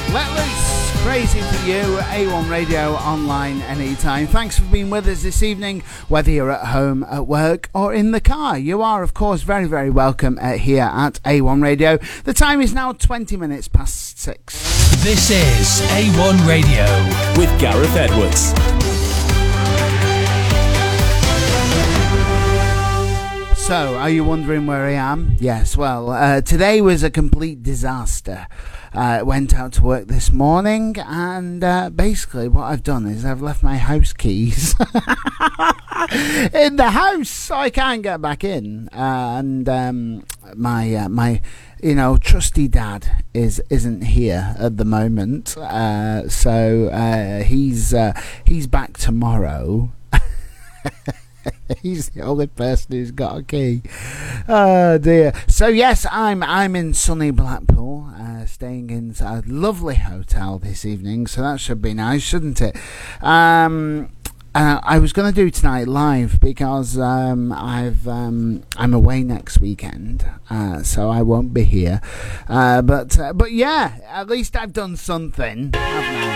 Let loose, crazy for you, A1 Radio, online anytime. Thanks for being with us this evening, whether you're at home, at work or in the car. You are, of course, very, very welcome here at A1 Radio. The time is now 20 minutes past 6. This is A1 Radio with Gareth Edwards. So, are you wondering where I am? Yes, well, today was a complete disaster. Went out to work this morning, and basically what I've done is I've left my house keys in the house, so I can't get back in. And my trusty dad isn't here at the moment, so he's back tomorrow. He's the only person who's got a key. Oh dear. So yes, I'm in sunny Blackpool, staying in a lovely hotel this evening. So that should be nice, shouldn't it? I was going to do tonight live because I'm away next weekend, so I won't be here. But yeah, at least I've done something, haven't I?